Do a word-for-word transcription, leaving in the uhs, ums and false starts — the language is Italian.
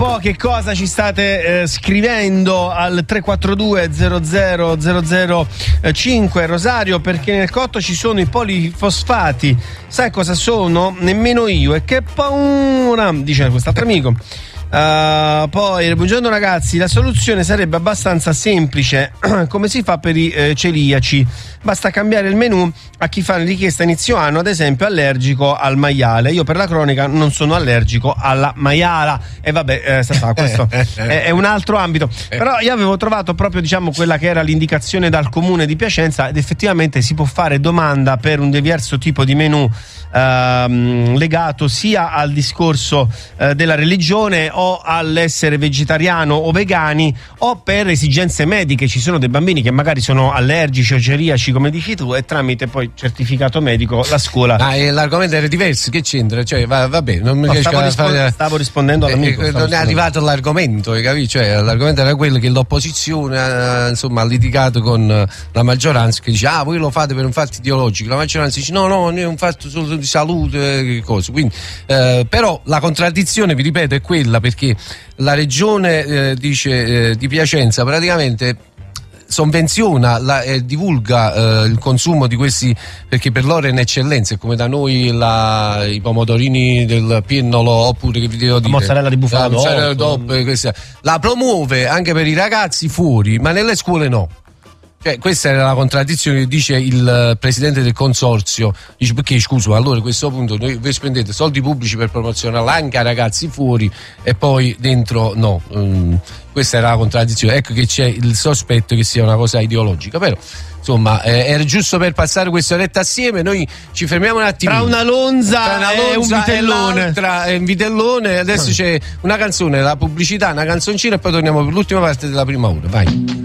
po' che cosa ci state eh, scrivendo al tre quattro due zero zero zero zero cinque. Rosario, perché nel cotto ci sono i polifosfati. Sai cosa sono? Nemmeno io. E che paura, dice quest'altro amico. Uh, poi, buongiorno ragazzi, la soluzione sarebbe abbastanza semplice. Come si fa per i eh, celiaci? Basta cambiare il menù a chi fa richiesta inizio anno, ad esempio allergico al maiale. Io per la cronaca non sono allergico alla maiala. E vabbè, eh, sa, questo è, è un altro ambito. Però io avevo trovato proprio, diciamo, quella che era l'indicazione dal comune di Piacenza, ed effettivamente si può fare domanda per un diverso tipo di menù ehm, legato sia al discorso eh, della religione o all'essere vegetariano o vegani, o per esigenze mediche. Ci sono dei bambini che magari sono allergici o celiaci, come dici tu, e tramite poi certificato medico la scuola. Ah, e l'argomento era diverso, che c'entra? Cioè, va, vabbè, non mi no, stavo, a risponde- fare... stavo rispondendo all'amico. Eh, stavo non è arrivato l'argomento, hai capito? Cioè, l'argomento era quello che l'opposizione ha, insomma, ha litigato con la maggioranza, che dice: ah, voi lo fate per un fatto ideologico. La maggioranza dice: no, no, è un fatto solo di salute, che cosa. Quindi, eh, però la contraddizione, vi ripeto, è quella, perché la regione eh, dice eh, di Piacenza praticamente sovvenziona la, eh, divulga eh, il consumo di questi, perché per loro è un'eccellenza, è come da noi la, i pomodorini del Piennolo, oppure che vi devo dire, la mozzarella di bufala, la, mozzarella DOP, eh, questa, la promuove anche per i ragazzi fuori, ma nelle scuole no. Cioè, questa era la contraddizione che dice il presidente del consorzio. Dice: perché, scusa, allora a questo punto noi, voi spendete soldi pubblici per promozionarla anche ai ragazzi fuori e poi dentro no. Um, questa era la contraddizione. Ecco che c'è il sospetto che sia una cosa ideologica, però insomma eh, era giusto per passare questa oretta assieme. Noi ci fermiamo un attimo. Tra una lonza, tra una lonza e un vitellone. Tra un vitellone. Adesso c'è una canzone, la pubblicità, una canzoncina, e poi torniamo per l'ultima parte della prima ora. Vai.